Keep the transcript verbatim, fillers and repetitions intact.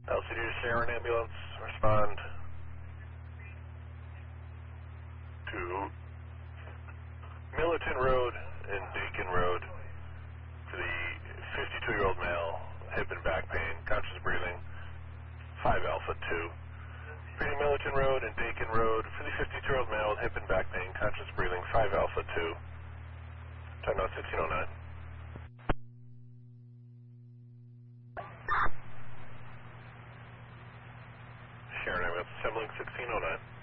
L C D to Sharon ambulance, respond to Millerton Road and Dakin Road for the fifty-two-year-old male, hip and back pain, conscious breathing, five Alpha two. Repeating Millerton Road and Dakin Road for the fifty-two-year-old male with hip and back pain, conscious breathing, five Alpha two. Time now sixteen oh nine. Sharon ambulance assembling sixteen oh nine.